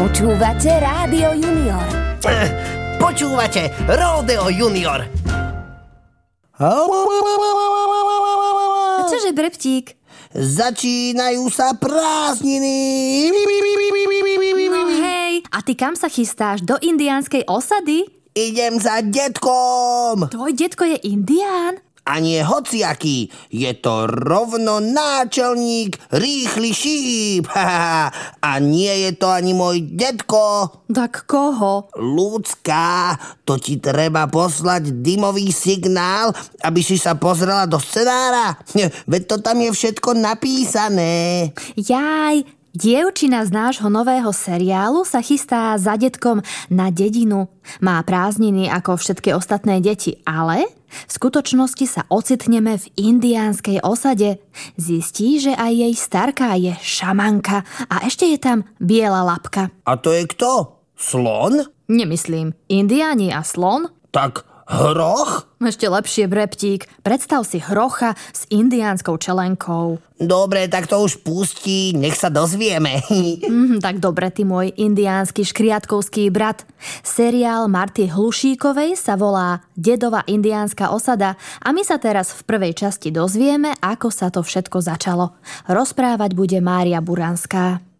Počúvate Rádio Junior. Počúvate Ródeo Junior. Čože, Breptík? Začínajú sa prázdniny. No hej, a ty kam sa chystáš? Do indiánskej osady? Idem za detkom. Tvoj detko je Indián? A nie hociaký, je to rovno náčelník Rýchly Šíp. A nie je to ani môj detko. Tak koho? Ľudská, to ti treba poslať dymový signál, aby si sa pozrela do scenára. Veď to tam je všetko napísané. Jaj, dievčina z nášho nového seriálu sa chystá za detkom na dedinu. Má prázdniny ako všetky ostatné deti, ale v skutočnosti sa ocitneme v indiánskej osade. Zistí, že aj jej starka je šamanka a ešte je tam biela labka. A to je kto? Slon? Nemyslím, indiáni a slon? Tak hroch? Ešte lepšie, Breptík. Predstav si hrocha s indiánskou čelenkou. Dobre, tak to už pustí, nech sa dozvieme. Tak dobre, ty môj indiánsky škriatkovský brat. Seriál Marty Hlušíkovej sa volá Dedova indiánska osada a my sa teraz v prvej časti dozvieme, ako sa to všetko začalo. Rozprávať bude Mária Buranská.